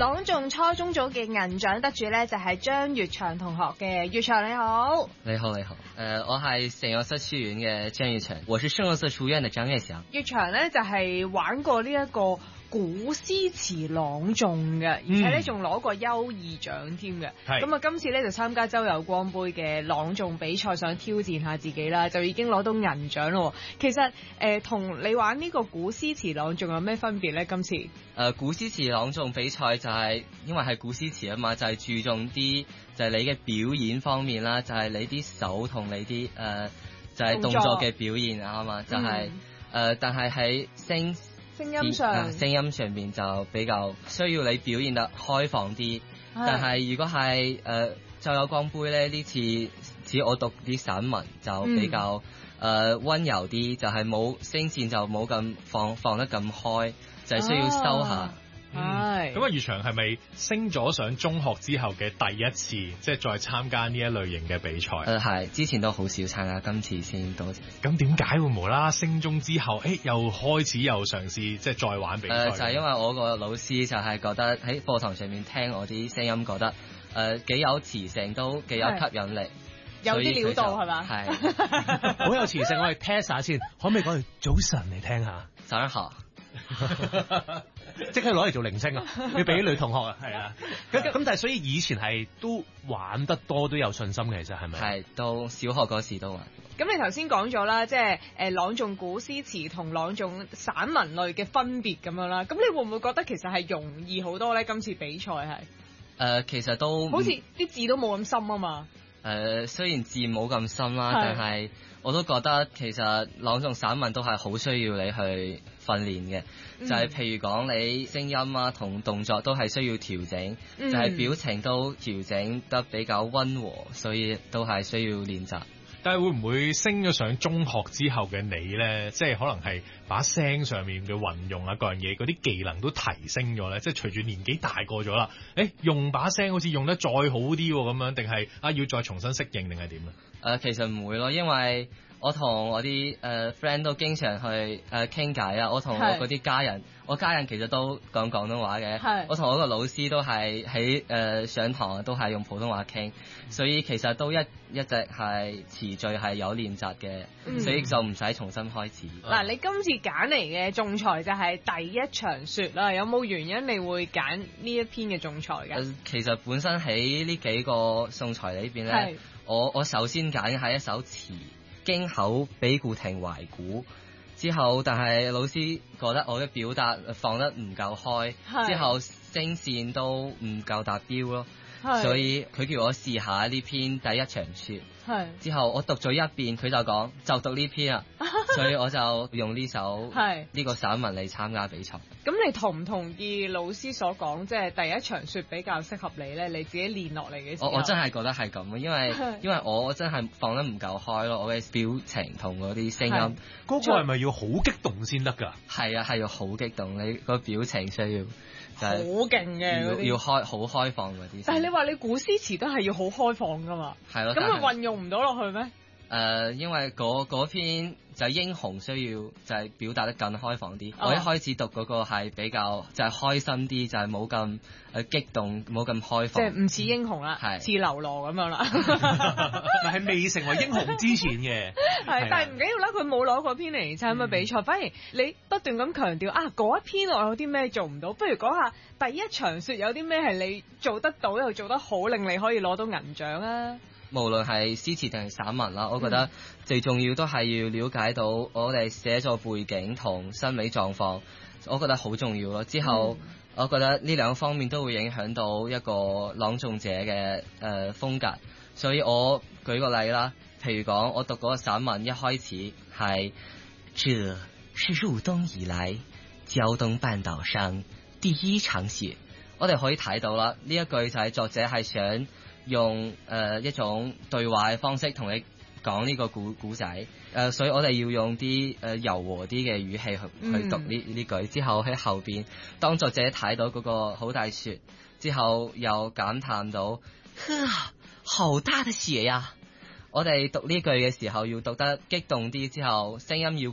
朗誦初中組嘅銀獎得主咧就係張月翔同學嘅。月翔你好。 你好，我係聖若瑟書院嘅張月翔，我是聖若瑟書院嘅張月翔。 月翔咧就係玩過呢一個古詩詞朗誦嘅，而且咧仲攞過優異獎添嘅。咁啊，今次咧就參加周有光杯嘅朗誦比賽，想挑戰下自己啦，就已經攞到銀獎咯。其實同你玩呢個古詩詞朗誦有咩分別咧？今次古詩詞朗誦比賽就係因為係古詩詞啊嘛，就係注重啲就係你嘅表演方面啦，就係你啲手同你啲就係動作嘅表現啊嘛，就係但係喺聲音上面就比較需要你表現得開放啲。但係如果係周有光杯咧，呢次只我讀啲散文就比較溫柔啲，就係冇聲線就冇咁放得咁開，就係需要收下。 咁啊，月翔係咪升咗上中學之後嘅第一次，即係再參加呢一類型嘅比賽？ 係，之前都好少參加，今次先多謝。 咁點解會無啦啦升中之後，又開始又嘗試即係再玩比賽？ 就係因為我個老師就係覺得喺課堂上面聽我啲聲音，覺得幾有磁性，都幾有吸引力， 有啲料到係嘛？ 係，好有磁性。我哋 test 下先，可唔可以講句早晨嚟聽下？ 早上好。 即刻攞嚟做鈴聲啊！要俾女同學啊，係啊。咁但係所以以前係都玩得多，都有信心嘅，其實係咪？ 係，到小學嗰時都玩。 咁你頭先講咗啦，即係朗誦古詩詞同朗誦散文類嘅分別咁樣啦。咁你會唔會覺得其實係容易好多咧？今次比賽係其實都好似啲字都冇咁深啊嘛。 雖然字冇咁深啦，但係我都覺得其實朗誦散文都係好需要你去訓練嘅，就係譬如講你聲音啊同動作都係需要調整，就係表情都調整得比較溫和，所以都係需要練習。 但係會唔會升咗上中學之後嘅你咧，即係可能係把聲上面嘅運用啊，各樣嘢嗰啲技能都提升咗咧？即係隨住年紀大個咗啦，用把聲好似用得再好啲咁樣，定係要再重新適應定係點啊？ 其實唔會咯，因為我同我啲friend 都經常去傾偈啊。我同我嗰啲家人，我家人其實都講廣東話嘅。我同我個老師都係喺上堂都係用普通話傾，所以其實都一直係持續係有練習嘅，所以就唔使重新開始。 嗱，你今次揀嚟嘅仲裁就係第一場說啦，有冇原因你會揀呢一篇嘅仲裁㗎？ 其實本身喺呢幾個仲裁裏邊咧，我首先揀嘅係一首詞。京口比固亭懷古之後，但係老師覺得我嘅表達放得唔夠開，之後聲線都唔夠達標咯，所以佢叫我試下呢篇第一場說。之後我讀咗一遍，佢就講就讀呢篇啊，所以我就用呢首呢個散文嚟參加比賽。 咁你同唔同意老師所講，即係第一場說比較適合你咧？你自己練落嚟嘅時候， 我真係覺得係咁，因為我真係放得唔夠開咯，我嘅表情同嗰啲聲音， 嗰個係咪要好激動先得㗎？ 係啊，係要好激動，你個表情需要。好勁嘅， 要好開放嗰啲。 但係你話你古詩詞都係要好開放噶嘛？ 係咯。 咁佢運用唔到落去咩？ 因為嗰篇就係英雄需要就係表達得更開放啲。我一開始讀嗰個係比較就係開心啲，就係冇咁激動，冇咁開放。即係唔似英雄啦，似流羅咁樣啦。 係未成為英雄之前嘅。 係，但係唔緊要啦，佢冇攞嗰篇嚟參加比賽，反而你不斷咁強調嗰一篇我有啲咩做唔到，不如講下第一場說有啲咩係你做得到又做得好，令你可以攞到銀獎啊！ 無論係詩詞定係散文啦，我覺得最重要都係要了解到我哋寫作背景同心理狀況，我覺得好重要咯。之後我覺得呢兩方面都會影響到一個朗誦者嘅風格，所以我舉個例啦，譬如講我讀嗰個散文一開始係，這是入冬以來膠東半島上第一場雪，我哋可以睇到啦，呢一句就係作者係想用一種對話嘅方式同你講呢個古仔，所以我哋要用啲柔和啲嘅語氣去讀呢句。之後喺後邊，當作者睇到嗰個好大雪之後，又感嘆到，好大的雪呀！我哋讀呢句嘅時候要讀得激動啲，之後聲音要